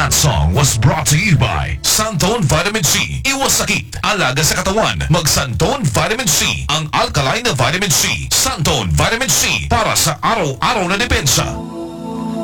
That song was brought to you by Santone Vitamin C. Iwas sakit, alaga sa katawan. Mag Santone Vitamin C, ang alkaline na vitamin C. Santone Vitamin C, para sa araw-araw na depensa.